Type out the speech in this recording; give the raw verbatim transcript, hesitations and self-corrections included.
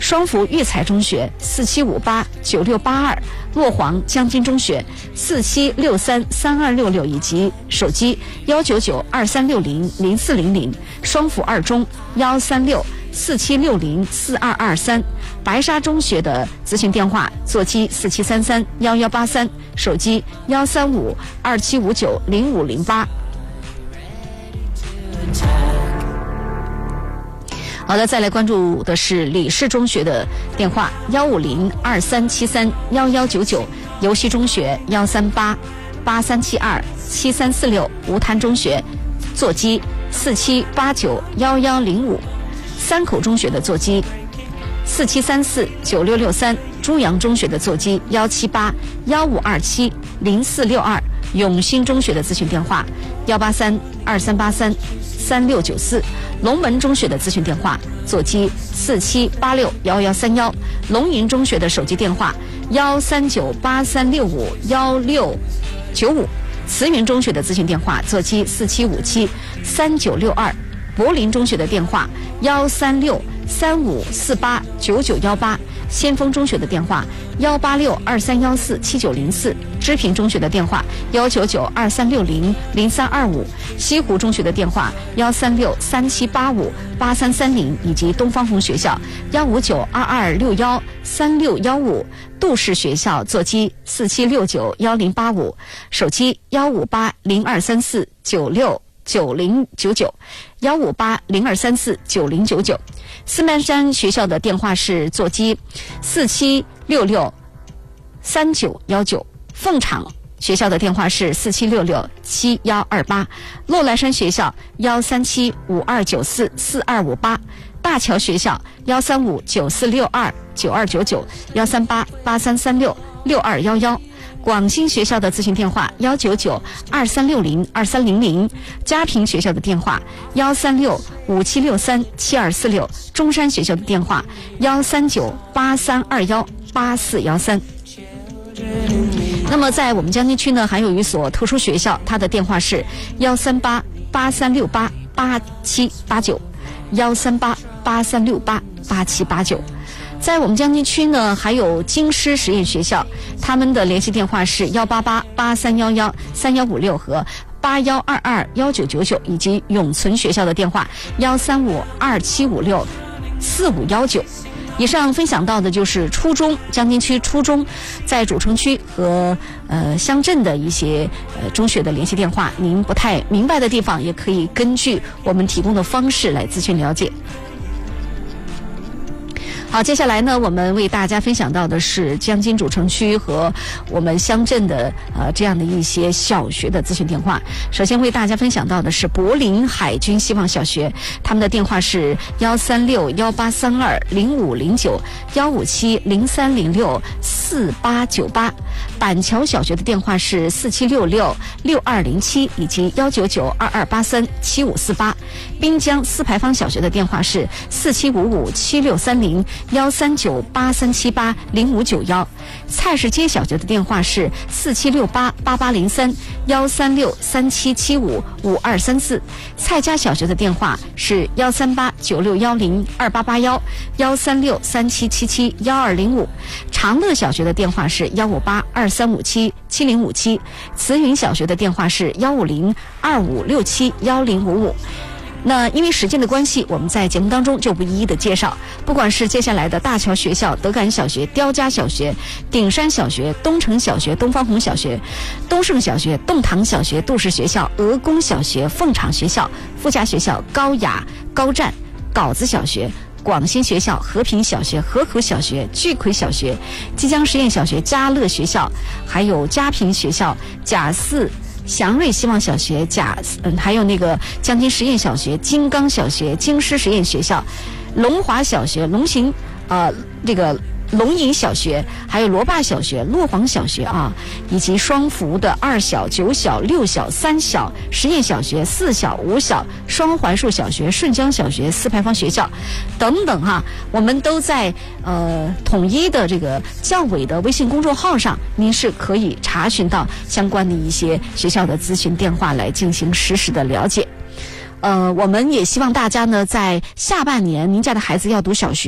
双福育才中学四七五八九六八二，洛黄江津中学四七六三三二六六，以及手机幺九九二三六零零四零零，双福二中幺三六四七六零四二二三，白沙中学的咨询电话座机四七三三幺幺八三，手机幺三五二七五九零五零八。好的，再来关注的是李氏中学的电话幺五零二三七三幺幺九九，游溪中学幺三八八三七二七三四六，吴潭中学座机四七八九幺幺零五，三口中学的座机四七三四九六六三，朱阳中学的座机幺七八幺五二七零四六二，永兴中学的咨询电话幺八三二三八三三六九四，龙门中学的咨询电话座机四七八六幺幺三幺，龙吟中学的手机电话幺三九八三六五幺六九五，慈云中学的咨询电话座机四七五七三九六二，柏林中学的电话幺三六三五四八九九幺八，先锋中学的电话幺八六二三幺四七九零四，支平中学的电话幺九九二三六零零三二五，西湖中学的电话幺三六三七八五八三三零，以及东方红学校幺五九二二六幺三六幺五，杜氏学校座机四七六九幺零八五，手机幺五八零二三四九六九零九九幺五八零二三四九零九九，司马山学校的电话是座机四七六六三九幺九，凤场学校的电话是四七六六七幺二八，洛兰山学校幺三七五二九四四二五八，大桥学校幺三五九四六二九二九九幺三八八三三六六二幺幺。广兴学校的咨询电话幺九九二三六零二三零零，嘉平学校的电话幺三六五七六三七二四六，中山学校的电话幺三九八三二幺八四幺三。那么在我们江津区呢，还有一所特殊学校，它的电话是幺三八八三六八八七八九，幺三八八三六八八七八九。在我们江津区呢，还有京师实验学校，他们的联系电话是幺八八八三幺幺三幺五六和八幺二二幺九九九，以及永存学校的电话幺三五二七五六四五幺九。以上分享到的就是初中江津区初中在主城区和呃乡镇的一些呃中学的联系电话，您不太明白的地方，也可以根据我们提供的方式来咨询了解。好，接下来呢，我们为大家分享到的是江津主城区和我们乡镇的呃这样的一些小学的咨询电话。首先为大家分享到的是柏林海军希望小学，他们的电话是幺三六幺八三二零五零九幺五七零三零六四八九八。板桥小学的电话是四七六六六二零七以及幺九九二二八三七五四八。滨江四牌坊小学的电话是四七五五七六三零幺三九八三七八零五九幺。蔡市街小学的电话是四七六八八八零三幺三六三七七五五二三四。蔡家小学的电话是幺三八九六幺零二八八幺幺三六三七七七幺二零五。长乐小学的电话是幺五八二三五七七零五七。慈云小学的电话是幺五零二五六七幺零五五。那因为时间的关系，我们在节目当中就不一一的介绍。不管是接下来的大桥学校、德感小学、刁家小学、顶山小学、东城小学、东方红小学、东胜小学、洞塘小学、杜氏学校、鹅公小学、凤场学校、富家学校、高雅、高站、稿子小学、广新学校、和平小学、河口小学、聚魁小学、即江实验小学、嘉乐学校，还有嘉平学校、甲四祥瑞希望小学、甲嗯，还有那个江津实验小学、金刚小学、京师实验学校、龙华小学、龙行呃这个龙吟小学，还有罗坝小学、洛黄小学啊，以及双福的二小、九小、六小、三小、实验小学、四小、五小、双槐树小学、顺江小学、四牌坊学校等等哈、啊，我们都在呃统一的这个教委的微信公众号上，您是可以查询到相关的一些学校的咨询电话来进行实时的了解。呃，我们也希望大家呢，在下半年您家的孩子要读小学。